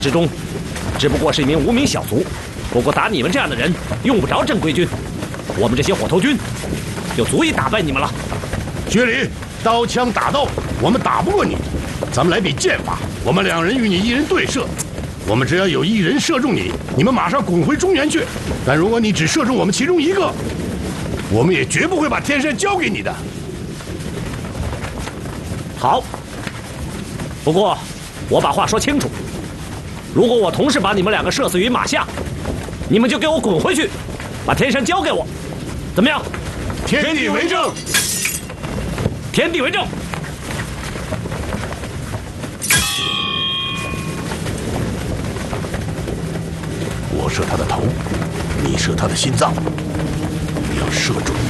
之中，只不过是一名无名小卒。不过打你们这样的人，用不着正规军，我们这些火头军就足以打败你们了。 薛礼，刀枪打斗，我们打不过你，咱们来比剑法。我们2人与你1人对射，我们只要有1人射中你，你们马上滚回中原去。但如果你只射中我们其中1个，我们也绝不会把天山交给你的。 好，不过我把话说清楚，如果我同时把你们2个射死于马下，你们就给我滚回去，把天山交给我，怎么样？ 天地为证。 天地为证。 我射他的头，你射他的心脏，你要射中